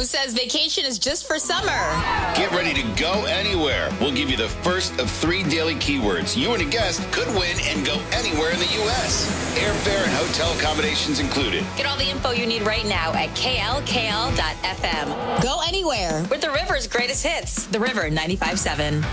who says vacation is just for summer. Get ready to go anywhere. We'll give you the first of 3 daily keywords. You and a guest could win and go anywhere in the U.S. Airfare and hotel accommodations included. Get all the info you need right now at klkl.fm. Go anywhere with the River's greatest hits. The River 95.7.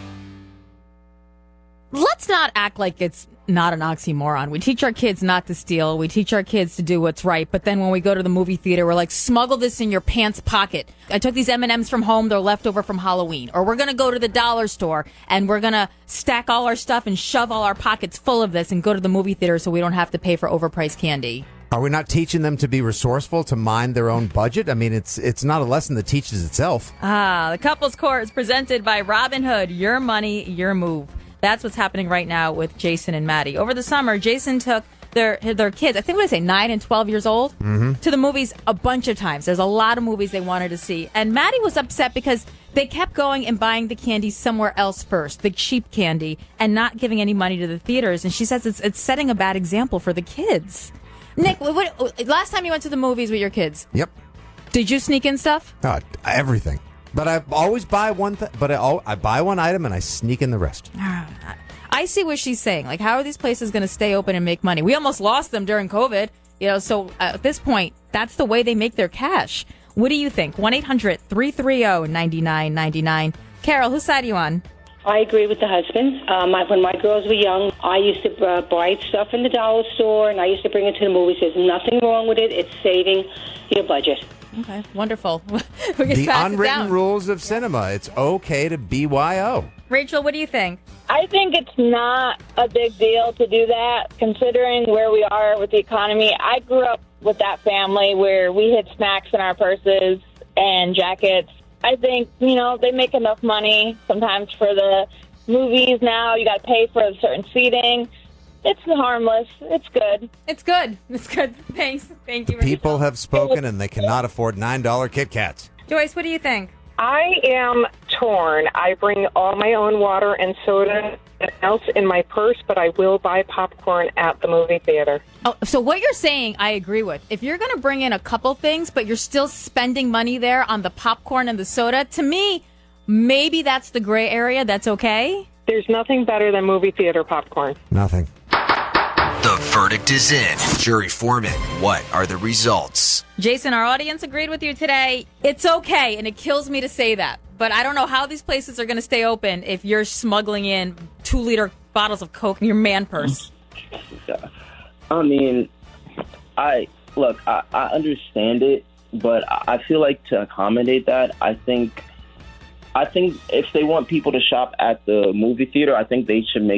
Let's not act like it's not an oxymoron. We teach our kids not to steal. We teach our kids to do what's right. But then when we go to the movie theater, we're like, smuggle this in your pants pocket. I took these M&Ms from home. They're left over from Halloween. Or we're going to go to the dollar store and we're going to stack all our stuff and shove all our pockets full of this and go to the movie theater so we don't have to pay for overpriced candy. Are we not teaching them to be resourceful, to mind their own budget? I mean, it's not a lesson that teaches itself. The Couples Court is presented by Robinhood. Your money, your move. That's what's happening right now with Jason and Maddie. Over the summer, Jason took their kids, I think 9 and 12 years old, to the movies a bunch of times. There's a lot of movies they wanted to see. And Maddie was upset because they kept going and buying the candy somewhere else first, the cheap candy, and not giving any money to the theaters. And she says it's setting a bad example for the kids. Nick, last time you went to the movies with your kids? Yep. Did you sneak in stuff? Everything. But I always buy one I buy one item and I sneak in the rest. I see what she's saying. Like, how are these places going to stay open and make money? We almost lost them during COVID. So at this point, that's the way they make their cash. What do you think? 1-800-330-9999. Carol, whose side are you on? I agree with the husband. When my girls were young, I used to buy stuff in the dollar store, and I used to bring it to the movies. There's nothing wrong with it. It's saving your budget. Okay, wonderful. The unwritten rules of cinema. It's okay to BYO. Rachel, what do you think? I think it's not a big deal to do that, considering where we are with the economy. I grew up with that family where we had snacks in our purses and jackets. I think, they make enough money sometimes for the movies now. You got to pay for a certain seating. It's harmless. It's good. It's good. It's good. Thanks. Thank you, Rachel. People have spoken and they cannot afford $9 Kit Kats. Joyce, what do you think? I am torn. I bring all my own water and soda and else in my purse, but I will buy popcorn at the movie theater. Oh, so what you're saying, I agree with. If you're going to bring in a couple things, but you're still spending money there on the popcorn and the soda, to me, maybe that's the gray area. That's okay. There's nothing better than movie theater popcorn. Nothing. The verdict is in. Jury foreman, what are the results? Jason, our audience agreed with you today. It's okay, and it kills me to say that. But I don't know how these places are going to stay open if you're smuggling in 2-liter bottles of Coke in your man purse. I mean, I understand it, but I feel like to accommodate that, I think if they want people to shop at the movie theater, I think they should